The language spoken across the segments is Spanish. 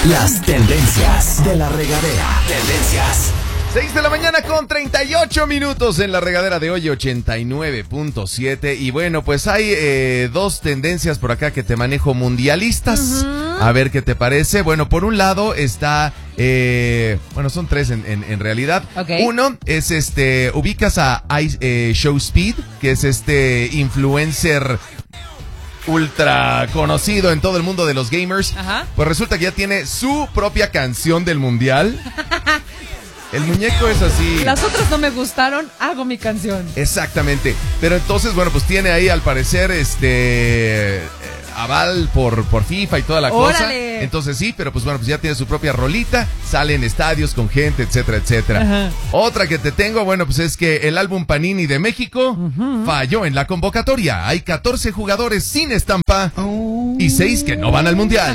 Las tendencias de la regadera. Tendencias. 6 de la mañana con 38 minutos en la regadera de hoy, 89.7. Y bueno, pues hay dos tendencias por acá que te manejo mundialistas. A ver qué te parece. Bueno, por un lado está, bueno, son tres en realidad. Okay. Uno es ubicas a Show Speed, que es influencer ultra conocido en todo el mundo de los gamers. Ajá. Pues resulta que ya tiene su propia canción del mundial. El muñeco es así. Las otras no me gustaron, hago mi canción. Exactamente. Pero entonces, bueno, pues tiene ahí al parecer aval por FIFA y toda la cosa. ¡Órale! Entonces sí, pero pues bueno, pues ya tiene su propia rolita, sale en estadios con gente, etcétera, etcétera. Ajá. Otra que te tengo, bueno, pues es que el álbum Panini de México falló en la convocatoria. Hay 14 jugadores sin estampa y 6 que no van al mundial.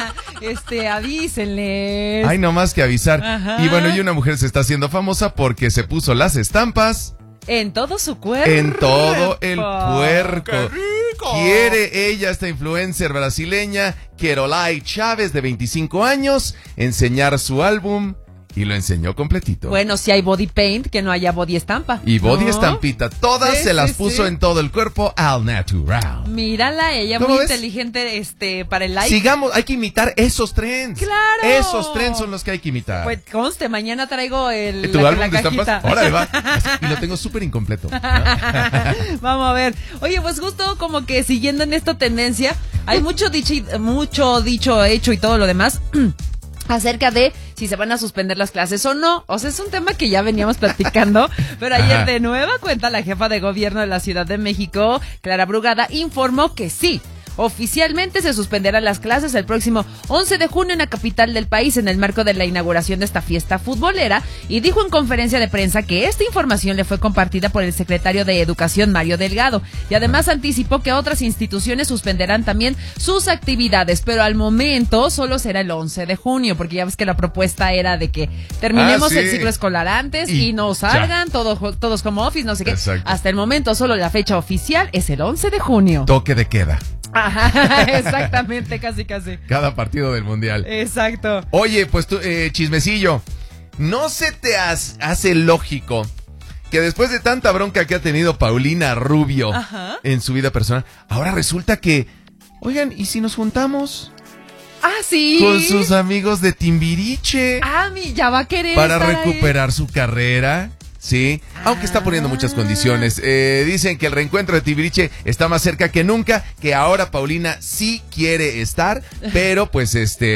Avísenles. Hay no más que avisar. Ajá. Y bueno, y una mujer se está haciendo famosa porque se puso las estampas En todo su cuerpo. en todo el puerco. ¡Qué rico! Quiere ella, esta influencer brasileña, Kerolai Chávez, de 25 años, enseñar su álbum y lo enseñó completito. Bueno, si hay body paint, que no haya body estampa. Y body ¿No? estampita, todas Sí, se las sí, puso sí. en todo el cuerpo al natural. Mírala, ella ¿Cómo muy ves? inteligente para el like. Sigamos, hay que imitar esos trends. ¡Claro! Esos trends son los que hay que imitar. Pues conste, mañana traigo ¿Tu la álbum de estampas? cajita. Órale, va. Y lo tengo súper incompleto. Vamos a ver. Oye, pues justo como que siguiendo en esta tendencia, hay mucho dicho, hecho y todo lo demás acerca de si se van a suspender las clases o no. O sea, es un tema que ya veníamos platicando, pero ayer Ajá. de nueva cuenta la jefa de gobierno de la Ciudad de México, Clara Brugada, informó que sí. Oficialmente se suspenderán las clases el próximo 11 de junio en la capital del país en el marco de la inauguración de esta fiesta futbolera, y dijo en conferencia de prensa que esta información le fue compartida por el secretario de Educación, Mario Delgado, y además anticipó que otras instituciones suspenderán también sus actividades, pero al momento solo será el 11 de junio, porque ya ves que la propuesta era de que terminemos sí. el ciclo escolar antes y no salgan, todos como office, no sé qué. Exacto. Hasta el momento solo la fecha oficial es el 11 de junio. Toque de queda. Ajá, exactamente, casi. Cada partido del mundial. Exacto. Oye, pues tú, chismecillo, ¿no se te hace lógico que después de tanta bronca que ha tenido Paulina Rubio Ajá. en su vida personal, ahora resulta que, oigan, ¿y si nos juntamos Ah, sí. con sus amigos de Timbiriche Ya va a querer para estar ahí. recuperar su carrera? Sí, aunque está poniendo muchas condiciones. Dicen que el reencuentro de Timbiriche está más cerca que nunca, que ahora Paulina sí quiere estar, pero pues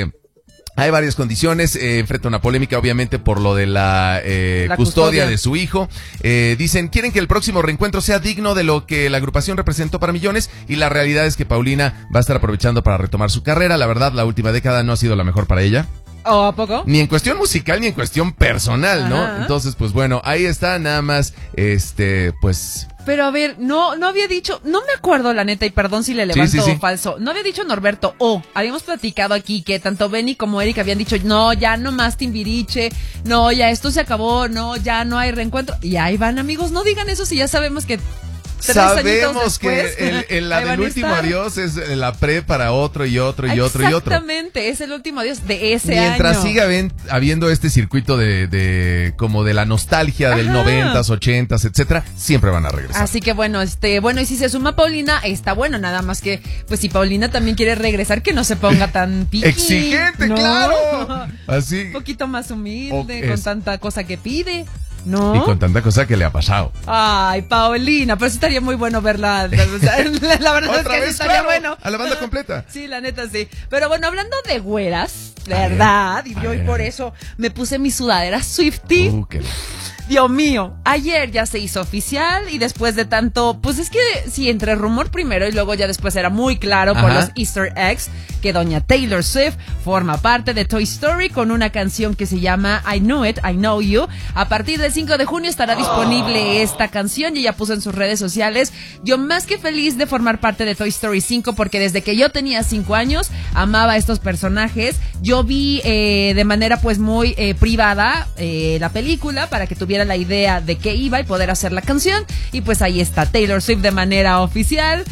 hay varias condiciones, enfrenta una polémica obviamente por lo de la custodia de su hijo. Dicen, quieren que el próximo reencuentro sea digno de lo que la agrupación representó para millones, y la realidad es que Paulina va a estar aprovechando para retomar su carrera. La verdad, la última década no ha sido la mejor para ella. ¿O a poco? Ni en cuestión musical, ni en cuestión personal, ¿no? Ajá. Entonces, pues bueno, ahí está nada más, pues... Pero a ver, no había dicho, no me acuerdo la neta, y perdón si le levanto Sí. falso, no había dicho Norberto, habíamos platicado aquí que tanto Benny como Eric habían dicho, no, ya no más Timbiriche, no, ya esto se acabó, no, ya no hay reencuentro, y ahí van, amigos, no digan eso si ya sabemos que 3 añitos Sabemos después, que la ahí van del a último estar. adiós es la pre para otro y otro y otro y otro. Exactamente, es el último adiós de ese Mientras año. siga habiendo este circuito de como de la nostalgia del Ajá. 90s, 80s, etcétera, siempre van a regresar. Así que bueno, y si se suma Paulina, está bueno, nada más que, pues si Paulina también quiere regresar, que no se ponga tan piqui. Exigente, ¿no? claro. Así. Un poquito más humilde, Ok, con es. tanta cosa que pide, ¿no? Y con tanta cosa que le ha pasado. Ay, Paulina, pero sí estaría muy bueno verla. La verdad es Otra que sí vez, estaría claro, bueno. a la banda completa. Sí, la neta sí. Pero bueno, hablando de güeras, ¿verdad? Y yo y por eso me puse mi sudadera Swiftie. Qué... Dios mío, ayer ya se hizo oficial y después de tanto, pues es que sí, entre rumor primero y luego ya después era muy claro por Ajá. los Easter eggs que doña Taylor Swift forma parte de Toy Story con una canción que se llama I Knew It, I Know You. A partir del 5 de junio estará disponible esta canción y ella puso en sus redes sociales, yo más que feliz de formar parte de Toy Story 5 porque desde que yo tenía 5 años amaba a estos personajes. Yo vi de manera pues muy privada la película para que tuviera la idea de qué iba y poder hacer la canción, y pues ahí está Taylor Swift de manera oficial.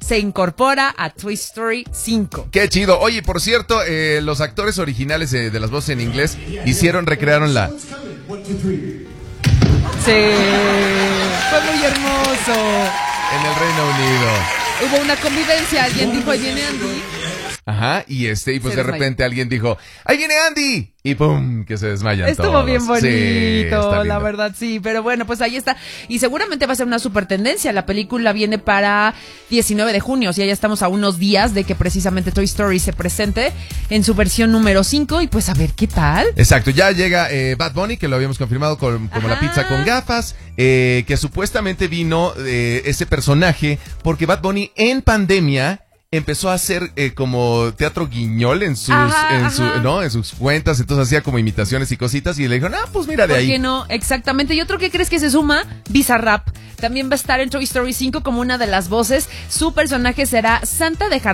se incorpora a Toy Story 5. Qué chido. Oye, por cierto, los actores originales de las voces en inglés recrearon la... Sí, fue muy hermoso. En el Reino Unido. Hubo una convivencia, alguien dijo, ahí viene Andy. Ajá, y pues de repente alguien dijo, ¡ahí viene Andy! Y ¡pum! Que se desmayan Estuvo todos. bien bonito, sí, la verdad, sí. Pero bueno, pues ahí está. Y seguramente va a ser una super tendencia. La película viene para 19 de junio. O sea, ya estamos a unos días de que precisamente Toy Story se presente en su versión número 5. Y pues a ver qué tal. Exacto, ya llega Bad Bunny, que lo habíamos confirmado como la pizza con gafas. Que supuestamente vino ese personaje porque Bad Bunny en pandemia empezó a hacer como teatro guiñol en sus cuentas, entonces hacía como imitaciones y cositas y le dijeron, pues mira de ahí. ¿Por qué no? Exactamente. ¿Y otro que crees que se suma? Bizarrap. También va a estar en Toy Story 5 como una de las voces. Su personaje será Santa de Jardín.